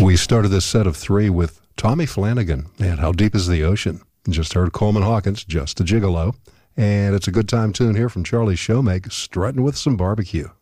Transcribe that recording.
We started this set of three with Tommy Flanagan and How Deep is the Ocean. Just heard Coleman Hawkins, Just a Gigolo. And it's a good time tune here from Charlie Showmake, strutting with some barbecue.